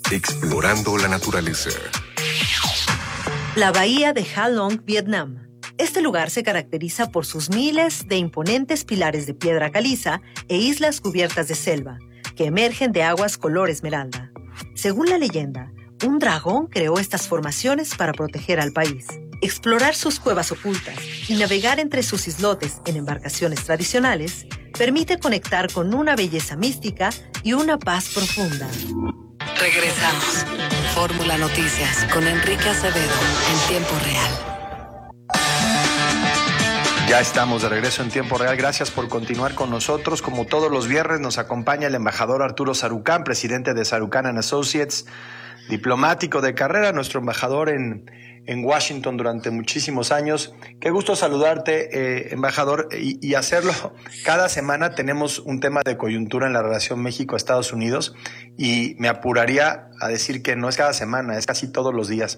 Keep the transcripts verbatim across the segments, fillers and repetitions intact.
Explorando la naturaleza. La bahía de Ha Long, Vietnam. Este lugar se caracteriza por sus miles de imponentes pilares de piedra caliza e islas cubiertas de selva, que emergen de aguas color esmeralda. Según la leyenda, un dragón creó estas formaciones para proteger al país. Explorar sus cuevas ocultas y navegar entre sus islotes en embarcaciones tradicionales permite conectar con una belleza mística y una paz profunda. Regresamos. Fórmula Noticias con Enrique Acevedo en tiempo real. Ya estamos de regreso en tiempo real. Gracias por continuar con nosotros. Como todos los viernes nos acompaña el embajador Arturo Sarucán, presidente de Sarucán and Associates, diplomático de carrera, nuestro embajador en, en Washington durante muchísimos años. Qué gusto saludarte, eh, embajador, y, y hacerlo. Cada semana tenemos un tema de coyuntura en la relación México-Estados Unidos y me apuraría a decir que no es cada semana, es casi todos los días.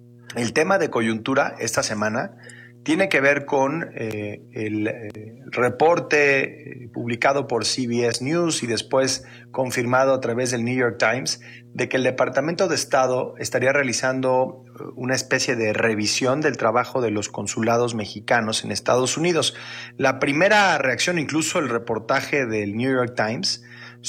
El tema de coyuntura esta semana tiene que ver con eh, el eh, reporte eh, publicado por C B S News y después confirmado a través del New York Times de que el Departamento de Estado estaría realizando una especie de revisión del trabajo de los consulados mexicanos en Estados Unidos. La primera reacción, incluso el reportaje del New York Times,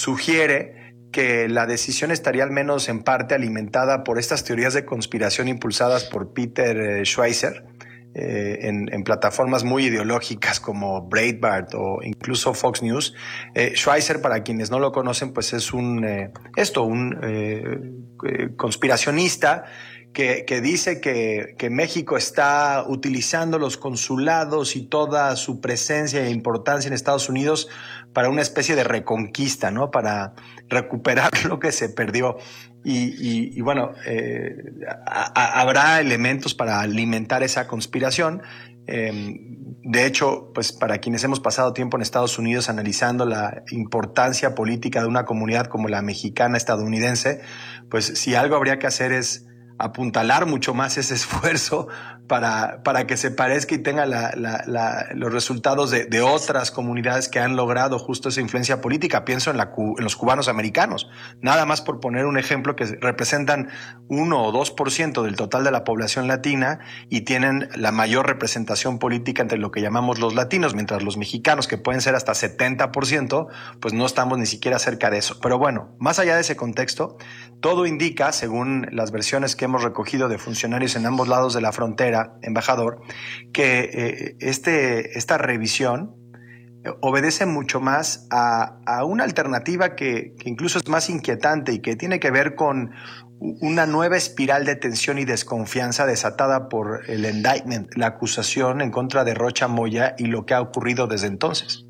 sugiere que la decisión estaría al menos en parte alimentada por estas teorías de conspiración impulsadas por Peter eh, Schweizer, Eh, en, en plataformas muy ideológicas como Breitbart o incluso Fox News. Eh, Schweizer, para quienes no lo conocen, pues es un eh, esto, un eh, eh, conspiracionista que, que dice que, que México está utilizando los consulados y toda su presencia e importancia en Estados Unidos para una especie de reconquista, ¿no? Para recuperar lo que se perdió. Y, y, y bueno, eh, a, a, habrá elementos para alimentar esa conspiración. Eh, de hecho, pues para quienes hemos pasado tiempo en Estados Unidos analizando la importancia política de una comunidad como la mexicana estadounidense, pues si algo habría que hacer es apuntalar mucho más ese esfuerzo para, para que se parezca y tenga la, la, la, los resultados de, de otras comunidades que han logrado justo esa influencia política. Pienso en, la, en los cubanos americanos, nada más por poner un ejemplo, que representan uno o dos por ciento del total de la población latina y tienen la mayor representación política entre lo que llamamos los latinos, mientras los mexicanos, que pueden ser hasta setenta por ciento, pues no estamos ni siquiera cerca de eso. Pero bueno, más allá de ese contexto, todo indica, según las versiones que hemos recogido de funcionarios en ambos lados de la frontera, embajador, que eh, este, esta revisión obedece mucho más a, a una alternativa que, que incluso es más inquietante y que tiene que ver con una nueva espiral de tensión y desconfianza desatada por el indictment, la acusación en contra de Rocha Moya y lo que ha ocurrido desde entonces.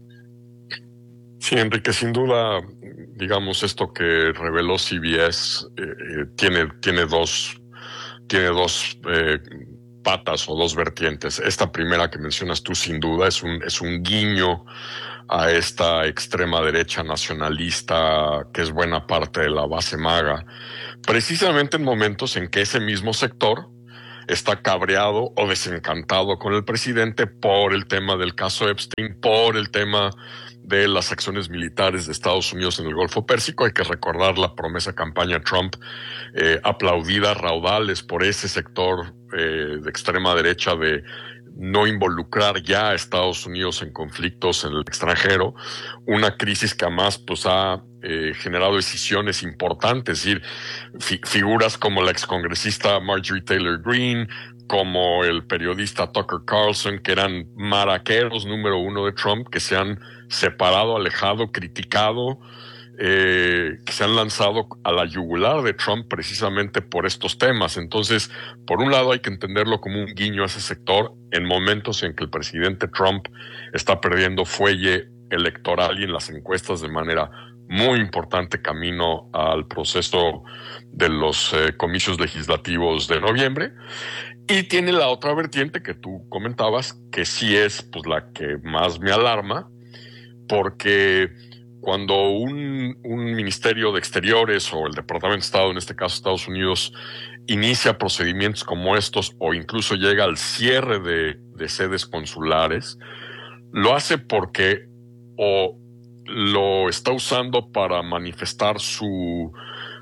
Sí, Enrique, sin duda, digamos, esto que reveló C B S eh, tiene, tiene dos, tiene dos eh, patas o dos vertientes. Esta primera que mencionas tú, sin duda, es un, es un guiño a esta extrema derecha nacionalista que es buena parte de la base MAGA, precisamente en momentos en que ese mismo sector está cabreado o desencantado con el presidente por el tema del caso Epstein, por el tema de las acciones militares de Estados Unidos en el Golfo Pérsico. Hay que recordar la promesa campaña Trump, eh, aplaudida a raudales por ese sector eh, de extrema derecha de no involucrar ya a Estados Unidos en conflictos en el extranjero, una crisis que además pues ha eh, generado decisiones importantes, es decir, fi- figuras como la excongresista Marjorie Taylor Greene, como el periodista Tucker Carlson, que eran maraqueros número uno de Trump, que se han separado, alejado, criticado, eh, que se han lanzado a la yugular de Trump precisamente por estos temas. Entonces, por un lado hay que entenderlo como un guiño a ese sector en momentos en que el presidente Trump está perdiendo fuelle electoral y en las encuestas de manera muy importante camino al proceso de los eh, comicios legislativos de noviembre. Y tiene la otra vertiente que tú comentabas, que sí es pues la que más me alarma, porque cuando un, un ministerio de Exteriores o el Departamento de Estado, en este caso Estados Unidos, inicia procedimientos como estos o incluso llega al cierre de, de sedes consulares, lo hace porque o lo está usando para manifestar su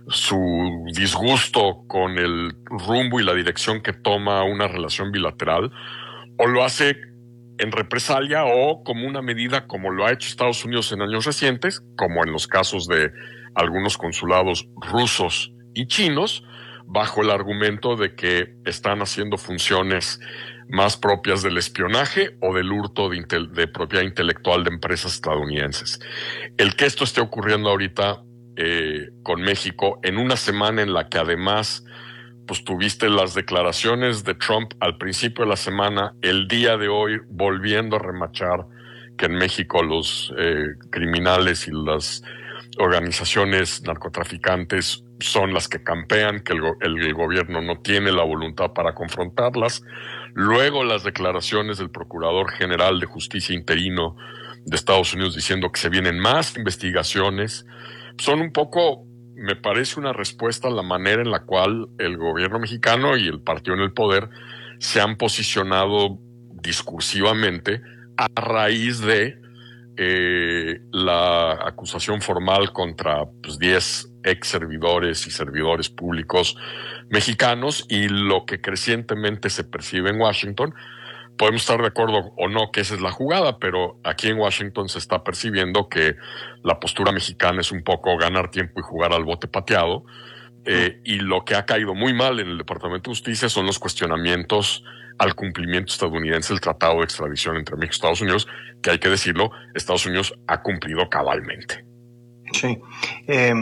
su disgusto con el rumbo y la dirección que toma una relación bilateral, o lo hace en represalia o como una medida como lo ha hecho Estados Unidos en años recientes, como en los casos de algunos consulados rusos y chinos, bajo el argumento de que están haciendo funciones más propias del espionaje o del hurto de, de propiedad intelectual de empresas estadounidenses. El que esto esté ocurriendo ahorita eh, con México en una semana en la que además pues tuviste las declaraciones de Trump al principio de la semana, el día de hoy volviendo a remachar que en México los eh, criminales y las organizaciones narcotraficantes son las que campean, que el, el, el gobierno no tiene la voluntad para confrontarlas. Luego las declaraciones del Procurador General de Justicia interino de Estados Unidos diciendo que se vienen más investigaciones, son un poco, me parece, una respuesta a la manera en la cual el gobierno mexicano y el partido en el poder se han posicionado discursivamente a raíz de eh, la acusación formal contra pues, diez ex servidores y servidores públicos mexicanos y lo que crecientemente se percibe en Washington. Podemos estar de acuerdo o no que esa es la jugada, pero aquí en Washington se está percibiendo que la postura mexicana es un poco ganar tiempo y jugar al bote pateado. Eh, y lo que ha caído muy mal en el Departamento de Justicia son los cuestionamientos al cumplimiento estadounidense del Tratado de Extradición entre México y Estados Unidos, que hay que decirlo, Estados Unidos ha cumplido cabalmente. Sí. Eh,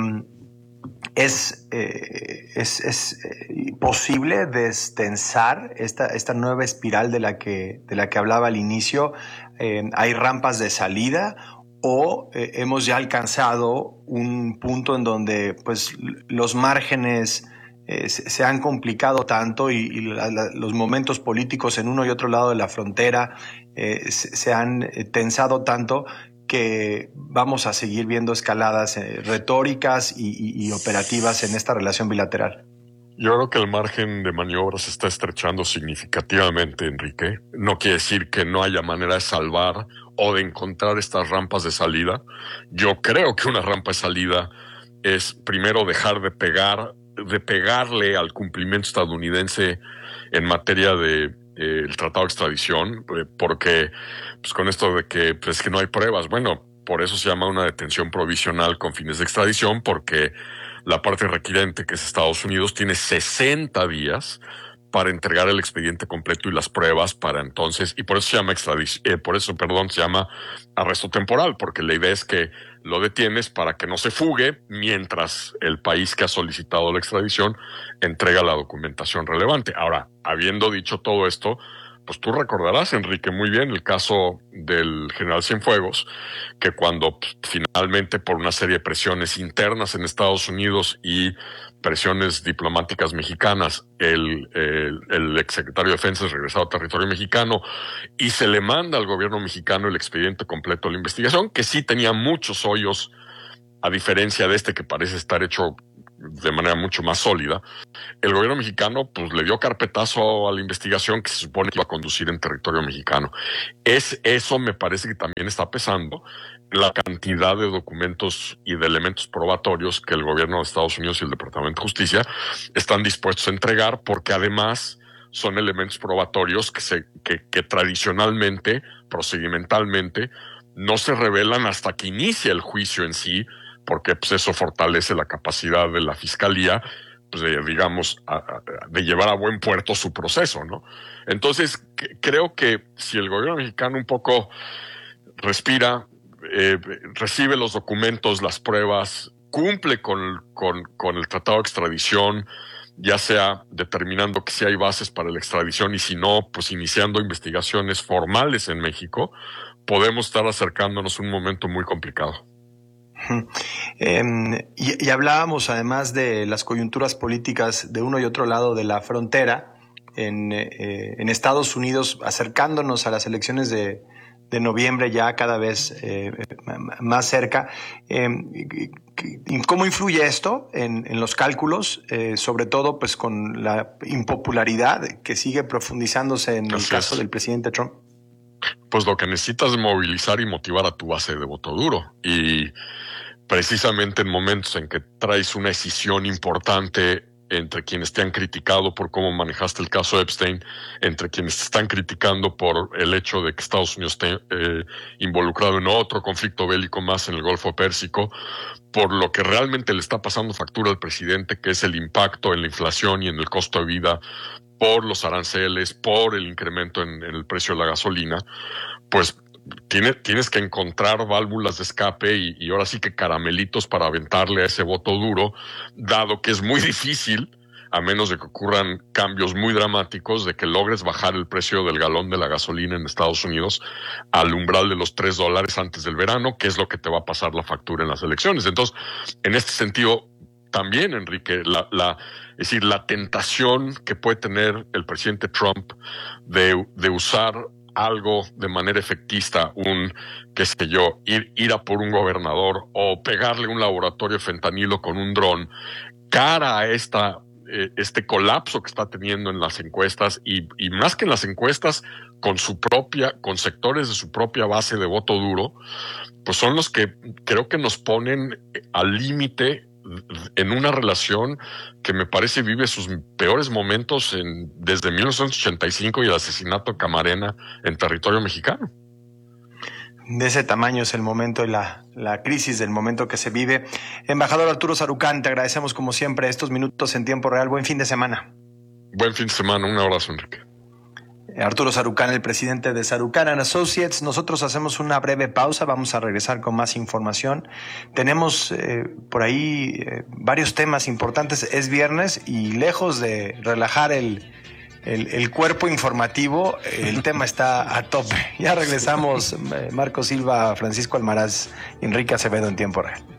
¿Es, eh, es, es eh, posible destensar esta, esta nueva espiral de la que, de la que hablaba al inicio? Eh, ¿Hay rampas de salida o eh, hemos ya alcanzado un punto en donde pues, los márgenes eh, se, se han complicado tanto y, y la, la, los momentos políticos en uno y otro lado de la frontera eh, se, se han tensado tanto que vamos a seguir viendo escaladas eh, retóricas y, y, y operativas en esta relación bilateral? Yo creo que el margen de maniobra se está estrechando significativamente, Enrique. No quiere decir que no haya manera de salvar o de encontrar estas rampas de salida. Yo creo que una rampa de salida es primero dejar de pegar, de pegarle al cumplimiento estadounidense en materia de Eh, el tratado de extradición, eh, porque pues con esto de que pues que no hay pruebas, bueno, por eso se llama una detención provisional con fines de extradición, porque la parte requirente, que es Estados Unidos, tiene sesenta días para entregar el expediente completo y las pruebas para entonces, y por eso se llama extradición, eh, por eso, perdón, se llama arresto temporal, porque la idea es que lo detienes para que no se fugue mientras el país que ha solicitado la extradición entrega la documentación relevante. Ahora, habiendo dicho todo esto, pues tú recordarás, Enrique, muy bien el caso del general Cienfuegos, que cuando pues, finalmente por una serie de presiones internas en Estados Unidos y presiones diplomáticas mexicanas, el, el, el exsecretario de Defensa es regresado a territorio mexicano y se le manda al gobierno mexicano el expediente completo de la investigación, que sí tenía muchos hoyos, a diferencia de este que parece estar hecho de manera mucho más sólida. El gobierno mexicano pues le dio carpetazo a la investigación que se supone que iba a conducir en territorio mexicano. Es, eso me parece que también está pesando la cantidad de documentos y de elementos probatorios que el gobierno de Estados Unidos y el Departamento de Justicia están dispuestos a entregar, porque además son elementos probatorios que, se, que, que tradicionalmente, procedimentalmente, no se revelan hasta que inicia el juicio en sí, porque pues, eso fortalece la capacidad de la Fiscalía, pues, de, digamos, a, a, de llevar a buen puerto su proceso, ¿no? Entonces, que, creo que si el gobierno mexicano un poco respira, eh, recibe los documentos, las pruebas, cumple con, con, con el tratado de extradición, ya sea determinando que sí hay bases para la extradición y si no, pues iniciando investigaciones formales en México, podemos estar acercándonos a un momento muy complicado. Eh, y, y hablábamos además de las coyunturas políticas de uno y otro lado de la frontera en, eh, en Estados Unidos, acercándonos a las elecciones de, de noviembre ya cada vez eh, más cerca. Eh, ¿Cómo influye esto en, en los cálculos? Eh, sobre todo pues con la impopularidad que sigue profundizándose en el caso del presidente Trump. Pues lo que necesitas es movilizar y motivar a tu base de voto duro. Y precisamente en momentos en que traes una escisión importante entre quienes te han criticado por cómo manejaste el caso Epstein, entre quienes te están criticando por el hecho de que Estados Unidos esté eh, involucrado en otro conflicto bélico más en el Golfo Pérsico, por lo que realmente le está pasando factura al presidente, que es el impacto en la inflación y en el costo de vida por los aranceles, por el incremento en, en el precio de la gasolina, pues Tienes, tienes que encontrar válvulas de escape y, y ahora sí que caramelitos para aventarle a ese voto duro, dado que es muy difícil, a menos de que ocurran cambios muy dramáticos, de que logres bajar el precio del galón de la gasolina en Estados Unidos al umbral de los tres dólares antes del verano, que es lo que te va a pasar la factura en las elecciones. Entonces, en este sentido, también, Enrique, la, la, es decir, la tentación que puede tener el presidente Trump de, de usar algo de manera efectista, un, qué sé yo, ir, ir a por un gobernador o pegarle un laboratorio de fentanilo con un dron, cara a esta, eh, este colapso que está teniendo en las encuestas y, y más que en las encuestas, con su propia, con sectores de su propia base de voto duro, pues son los que creo que nos ponen al límite en una relación que me parece vive sus peores momentos en, desde mil novecientos ochenta y cinco y el asesinato de Camarena en territorio mexicano. De ese tamaño es el momento y la, la crisis del momento que se vive. Embajador Arturo Sarucán, te agradecemos como siempre estos minutos en tiempo real. Buen fin de semana. Buen fin de semana, un abrazo, Enrique. Arturo Sarucán, el presidente de Sarucán and Associates. Nosotros hacemos una breve pausa, vamos a regresar con más información. Tenemos eh, por ahí eh, varios temas importantes. Es viernes y lejos de relajar el, el, el cuerpo informativo, el tema está a tope. Ya regresamos, eh, Marco Silva, Francisco Almaraz, Enrique Acevedo en tiempo real.